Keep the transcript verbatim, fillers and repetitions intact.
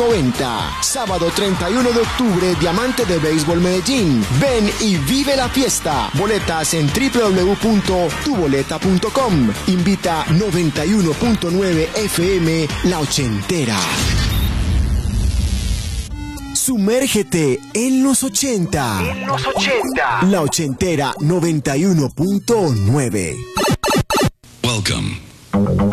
noventa. Sábado treinta y uno de octubre, Diamante de Béisbol Medellín. Ven y vive la fiesta. Boletas en doble u doble u doble u punto tu boleta punto com. Invita noventa y uno punto nueve F M, La Ochentera. Sumérgete en los ochenta. En los ochenta. La Ochentera noventa y uno punto nueve. Welcome